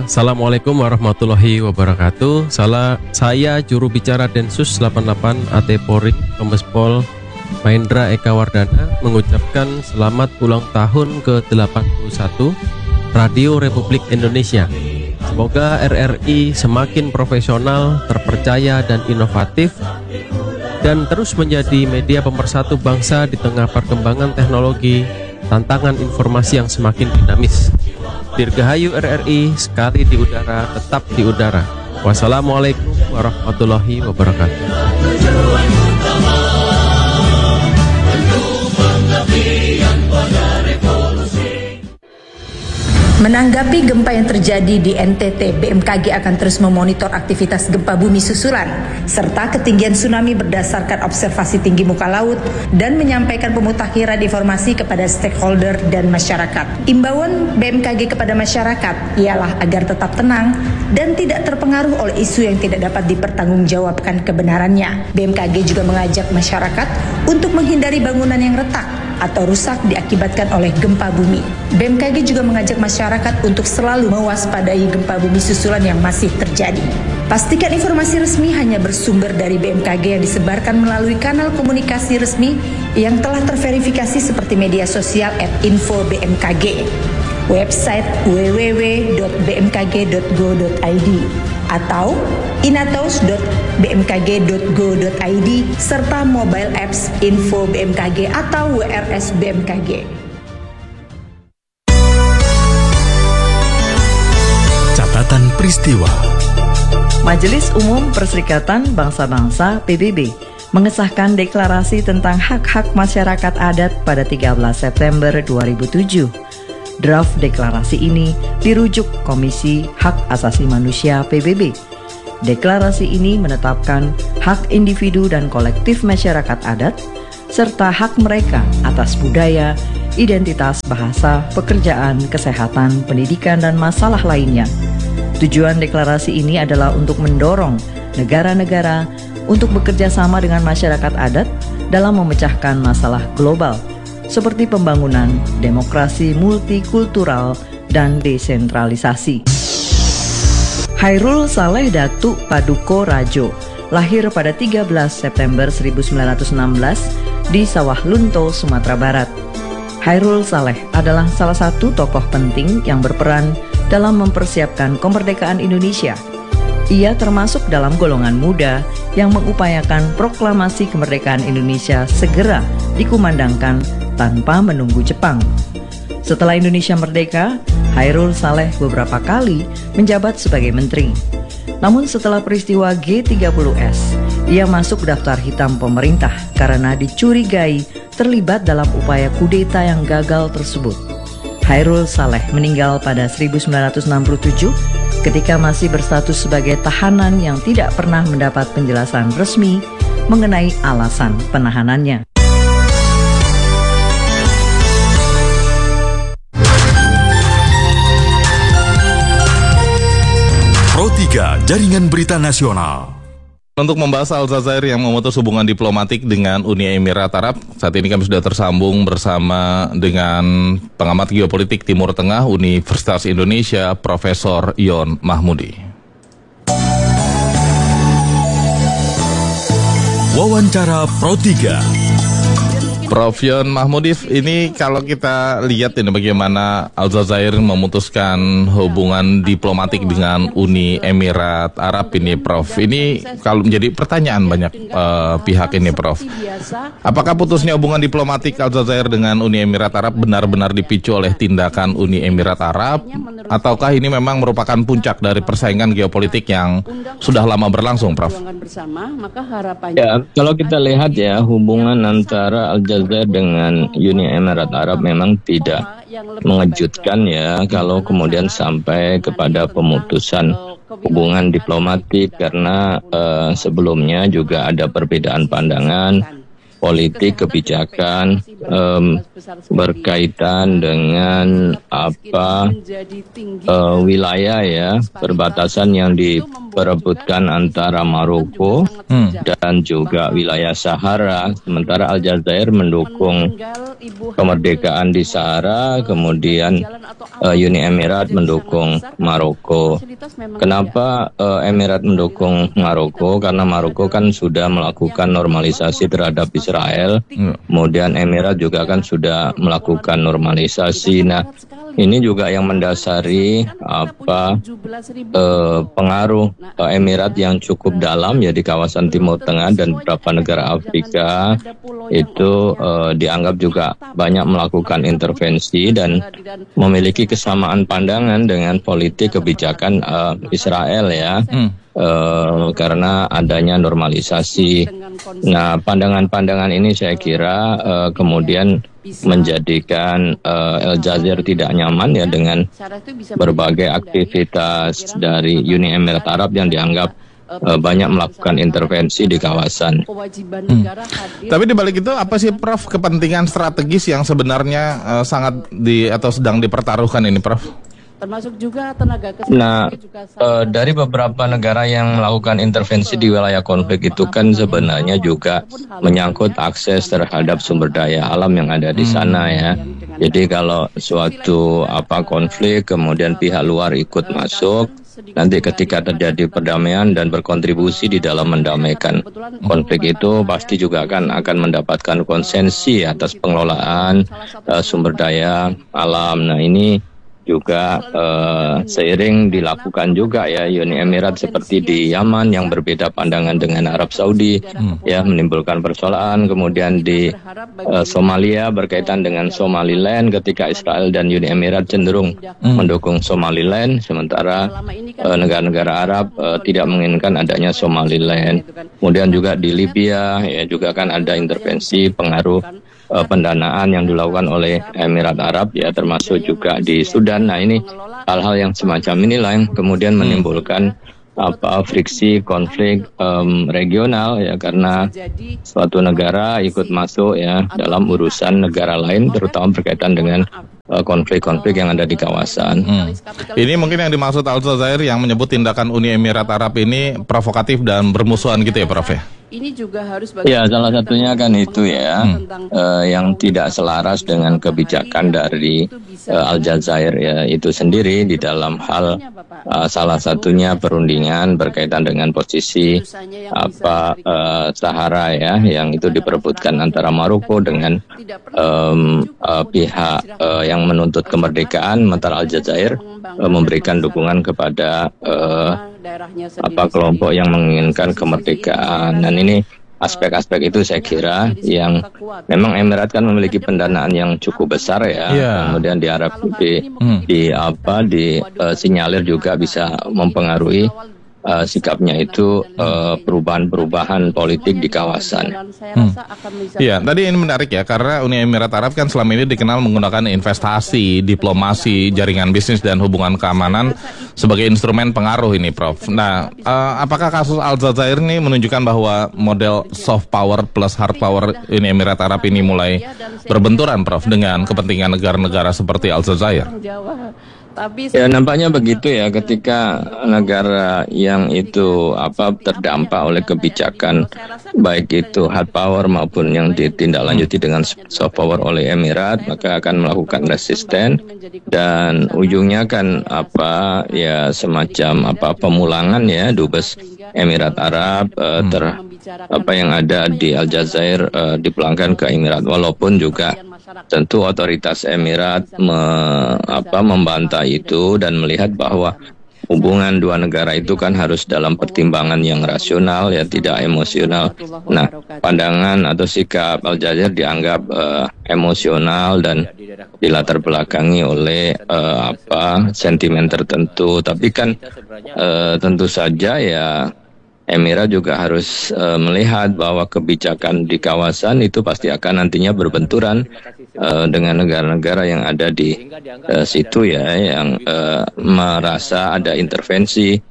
Assalamualaikum warahmatullahi wabarakatuh. Saya juru bicara Densus 88 AT Polri Kombes Pol Mahendra Eka Wardana mengucapkan selamat ulang tahun ke-81 Radio Republik Indonesia. Semoga RRI semakin profesional, terpercaya dan inovatif, dan terus menjadi media pemersatu bangsa di tengah perkembangan teknologi, tantangan informasi yang semakin dinamis. Dirgahayu RRI, sekali di udara, tetap di udara. Wassalamualaikum warahmatullahi wabarakatuh. Menanggapi gempa yang terjadi di NTT, BMKG akan terus memonitor aktivitas gempa bumi susulan serta ketinggian tsunami berdasarkan observasi tinggi muka laut dan menyampaikan pemutakhiran informasi kepada stakeholder dan masyarakat. Imbauan BMKG kepada masyarakat ialah agar tetap tenang dan tidak terpengaruh oleh isu yang tidak dapat dipertanggungjawabkan kebenarannya. BMKG juga mengajak masyarakat untuk menghindari bangunan yang retak atau rusak diakibatkan oleh gempa bumi. BMKG juga mengajak masyarakat untuk selalu mewaspadai gempa bumi susulan yang masih terjadi. Pastikan informasi resmi hanya bersumber dari BMKG yang disebarkan melalui kanal komunikasi resmi yang telah terverifikasi seperti media sosial @info-bmkg, website www.bmkg.go.id atau inatos.bmkg.go.id serta mobile apps Info BMKG atau WRS BMKG. Catatan peristiwa. Majelis Umum Perserikatan Bangsa-Bangsa PBB mengesahkan deklarasi tentang hak-hak masyarakat adat pada 13 September 2007. Draft deklarasi ini dirujuk Komisi Hak Asasi Manusia PBB. Deklarasi ini menetapkan hak individu dan kolektif masyarakat adat, serta hak mereka atas budaya, identitas, bahasa, pekerjaan, kesehatan, pendidikan, dan masalah lainnya. Tujuan deklarasi ini adalah untuk mendorong negara-negara untuk bekerja sama dengan masyarakat adat dalam memecahkan masalah global, seperti pembangunan demokrasi multikultural dan desentralisasi. Hairul Saleh Datuk Paduko Rajo lahir pada 13 September 1916 di Sawah Lunto, Sumatera Barat. Hairul Saleh adalah salah satu tokoh penting yang berperan dalam mempersiapkan kemerdekaan Indonesia. Ia termasuk dalam golongan muda yang mengupayakan proklamasi kemerdekaan Indonesia segera dikumandangkan tanpa menunggu Jepang. Setelah Indonesia merdeka, Hairul Saleh beberapa kali menjabat sebagai menteri. Namun setelah peristiwa G30S, ia masuk daftar hitam pemerintah karena dicurigai terlibat dalam upaya kudeta yang gagal tersebut. Hairul Saleh meninggal pada 1967 ketika masih berstatus sebagai tahanan yang tidak pernah mendapat penjelasan resmi mengenai alasan penahanannya. Pro 3 Jaringan Berita Nasional. Untuk membahas Al-Jazair yang memutus hubungan diplomatik dengan Uni Emirat Arab, saat ini kami sudah tersambung bersama dengan pengamat geopolitik Timur Tengah Universitas Indonesia, Profesor Yon Mahmudi. Wawancara Pro 3. Prof. Yon Mahmudi, ini kalau kita lihat ini bagaimana Al-Jazair memutuskan hubungan diplomatik dengan Uni Emirat Arab ini, Prof. Ini kalau menjadi pertanyaan banyak pihak ini, Prof. Apakah putusnya hubungan diplomatik Al-Jazair dengan Uni Emirat Arab benar-benar dipicu oleh tindakan Uni Emirat Arab, ataukah ini memang merupakan puncak dari persaingan geopolitik yang sudah lama berlangsung, Prof? Ya, kalau kita lihat ya, hubungan antara Al-Jazair dengan Uni Emirat Arab memang tidak mengejutkan ya kalau kemudian sampai kepada pemutusan hubungan diplomatik, karena sebelumnya juga ada perbedaan pandangan politik kebijakan berkaitan dengan wilayah ya, perbatasan yang diperebutkan antara Maroko dan juga wilayah Sahara. Sementara Aljazair mendukung kemerdekaan di Sahara, kemudian Uni Emirat mendukung Maroko. Kenapa Emirat mendukung Maroko? Karena Maroko kan sudah melakukan normalisasi terhadap Israel, kemudian Emirat juga kan sudah melakukan normalisasi. Nah, ini juga yang mendasari pengaruh Emirat yang cukup dalam ya di kawasan Timur Tengah dan beberapa negara Afrika itu dianggap juga banyak melakukan intervensi dan memiliki kesamaan pandangan dengan politik kebijakan Israel ya. Karena adanya normalisasi. Nah, pandangan-pandangan ini saya kira kemudian menjadikan Aljazair tidak nyaman ya dengan berbagai aktivitas dari Uni Emirat Arab yang dianggap banyak melakukan intervensi di kawasan. Tapi di balik itu apa sih Prof kepentingan strategis yang sebenarnya sangat sedang dipertaruhkan ini Prof? Termasuk juga tenaga kesehatan. Dari beberapa negara yang melakukan intervensi di wilayah konflik itu kan sebenarnya juga menyangkut akses terhadap sumber daya alam yang ada di sana ya. Jadi kalau suatu konflik kemudian pihak luar ikut masuk, nanti ketika terjadi perdamaian dan berkontribusi di dalam mendamaikan konflik itu pasti juga akan mendapatkan konsensi atas pengelolaan sumber daya alam. Nah, ini juga seiring dilakukan juga ya Uni Emirat seperti di Yaman yang berbeda pandangan dengan Arab Saudi ya, menimbulkan persoalan. Kemudian di Somalia berkaitan dengan Somaliland ketika Israel dan Uni Emirat cenderung mendukung Somaliland, sementara negara-negara Arab tidak menginginkan adanya Somaliland. Kemudian juga di Libya ya juga kan ada intervensi pengaruh pendanaan yang dilakukan oleh Emirat Arab ya, termasuk juga di Sudan. Nah, ini hal-hal yang semacam inilah yang kemudian menimbulkan friksi konflik regional ya, karena suatu negara ikut masuk ya dalam urusan negara lain, terutama berkaitan dengan konflik-konflik yang ada di kawasan. Ini mungkin yang dimaksud Aljazair yang menyebut tindakan Uni Emirat Arab ini provokatif dan bermusuhan gitu ya Prof ya? Ini juga harus ya, salah satunya kan itu ya yang tidak selaras dengan kebijakan dari Aljazair ya itu sendiri di dalam hal salah satunya perundingan berkaitan dengan posisi Sahara ya, yang itu diperebutkan antara Maroko dengan pihak yang menuntut kemerdekaan, sementara Aljazair memberikan dukungan kepada kelompok yang menginginkan kemerdekaan. Dan ini aspek-aspek itu saya kira yang memang Emirat kan memiliki pendanaan yang cukup besar ya. Kemudian diharap sinyalir juga bisa mempengaruhi sikapnya itu perubahan-perubahan politik di kawasan. Iya, tadi ini menarik ya, karena Uni Emirat Arab kan selama ini dikenal menggunakan investasi, diplomasi, jaringan bisnis dan hubungan keamanan sebagai instrumen pengaruh ini, Prof. Nah, apakah kasus Aljazair ini menunjukkan bahwa model soft power plus hard power Uni Emirat Arab ini mulai berbenturan, Prof, dengan kepentingan negara-negara seperti Aljazair? Ya, nampaknya begitu ya, ketika negara yang itu terdampak oleh kebijakan baik itu hard power maupun yang ditindaklanjuti dengan soft power oleh Emirat, maka akan melakukan resisten dan ujungnya kan semacam pemulangan ya dubes Emirat Arab yang ada di Aljazair dipulangkan ke Emirat, walaupun juga tentu otoritas Emirat membantah itu dan melihat bahwa hubungan dua negara itu kan harus dalam pertimbangan yang rasional ya, tidak emosional. Nah, pandangan atau sikap Aljazair dianggap emosional dan dilatar belakangi oleh sentimen tertentu. Tapi kan tentu saja ya Emirat juga harus melihat bahwa kebijakan di kawasan itu pasti akan nantinya berbenturan dengan negara-negara yang ada di situ ya, yang merasa ada intervensi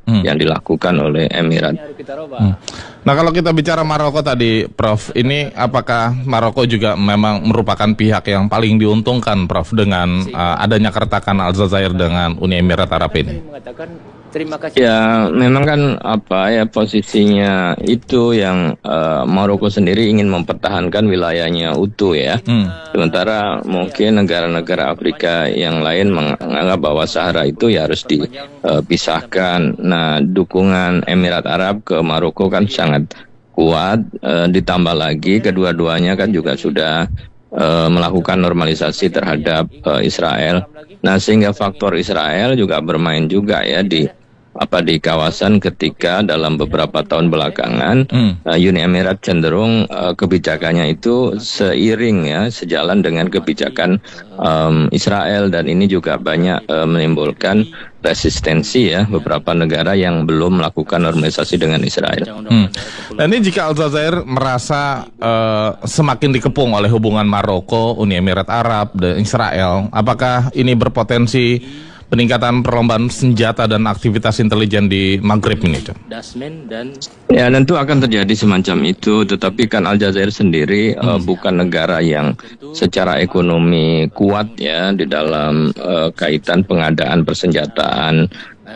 yang dilakukan oleh Emirat. Nah, kalau kita bicara Maroko tadi, Prof, ini apakah Maroko juga memang merupakan pihak yang paling diuntungkan, Prof, dengan adanya keretakan Aljazair dengan Uni Emirat Arab ini? Ya, memang kan posisinya itu yang Maroko sendiri ingin mempertahankan wilayahnya utuh ya. Sementara mungkin negara-negara Afrika yang lain menganggap bahwa Sahara itu ya harus dipisahkan. Nah, dukungan Emirat Arab ke Maroko kan sangat kuat, ditambah lagi kedua-duanya kan juga sudah melakukan normalisasi terhadap Israel. Nah, sehingga faktor Israel juga bermain juga ya di kawasan ketika dalam beberapa tahun belakangan Uni Emirat cenderung kebijakannya itu sejalan dengan kebijakan Israel, dan ini juga banyak menimbulkan resistensi ya beberapa negara yang belum melakukan normalisasi dengan Israel. Dan ini jika Aljazair merasa semakin dikepung oleh hubungan Maroko, Uni Emirat Arab, dan Israel, apakah ini berpotensi peningkatan perlombaan senjata dan aktivitas intelijen di Maghrib ini, John? Ya, tentu akan terjadi semacam itu, tetapi kan Aljazair sendiri bukan negara yang secara ekonomi kuat ya di dalam kaitan pengadaan persenjataan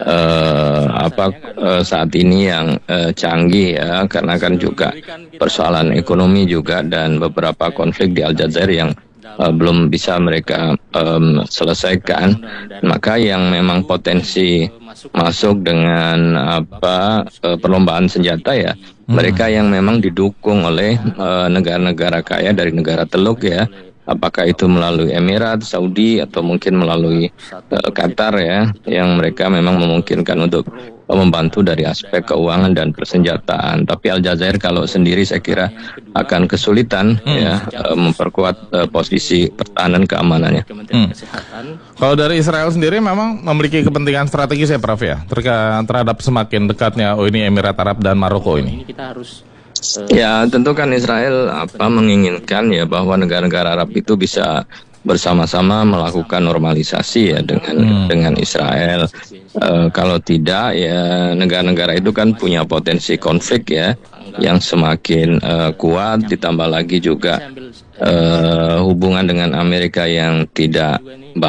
saat ini yang canggih ya, karena kan juga persoalan ekonomi juga dan beberapa konflik di Aljazair yang belum bisa mereka selesaikan. Maka yang memang potensi masuk dengan perlombaan senjata ya mereka yang memang didukung oleh negara-negara kaya dari negara teluk ya, apakah itu melalui Emirat, Saudi, atau mungkin melalui Qatar ya, yang mereka memang memungkinkan untuk membantu dari aspek keuangan dan persenjataan. Tapi Aljazair kalau sendiri saya kira akan kesulitan ya memperkuat posisi pertahanan keamanannya. Kalau dari Israel sendiri memang memiliki kepentingan strategis ya, Prof ya, terhadap semakin dekatnya Uni Emirat Arab dan Maroko ini. Ya, tentu kan Israel menginginkan ya bahwa negara-negara Arab itu bisa bersama-sama melakukan normalisasi ya dengan Israel. Kalau tidak ya negara-negara itu kan punya potensi konflik ya yang semakin kuat, ditambah lagi juga hubungan dengan Amerika yang tidak